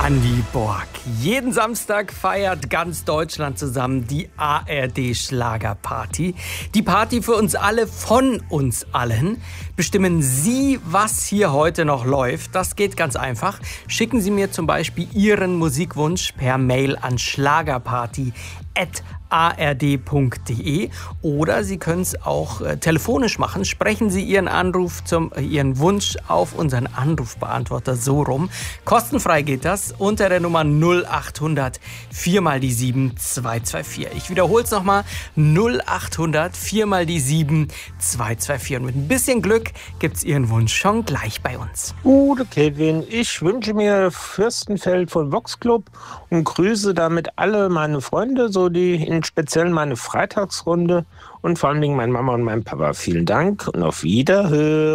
Andy Borg. Jeden Samstag feiert ganz Deutschland zusammen die ARD-Schlagerparty. Die Party für uns alle, von uns allen. Bestimmen Sie, was hier heute noch läuft? Das geht ganz einfach. Schicken Sie mir zum Beispiel Ihren Musikwunsch per Mail an schlagerparty@ard.de oder Sie können es auch telefonisch machen. Sprechen Sie Ihren Ihren Wunsch auf unseren Anrufbeantworter so rum. Kostenfrei geht das unter der Nummer 0800 4 mal die 7 224. Ich wiederhole es nochmal: 0800 4 mal die 7 224. Und mit ein bisschen Glück gibt's Ihren Wunsch schon gleich bei uns. Gute Kevin, ich wünsche mir Fürstenfeld von Vox Club und grüße damit alle meine Freunde, so die speziell meine Freitagsrunde und vor allen Dingen meine Mama und mein Papa. Vielen Dank und auf Wiederhören.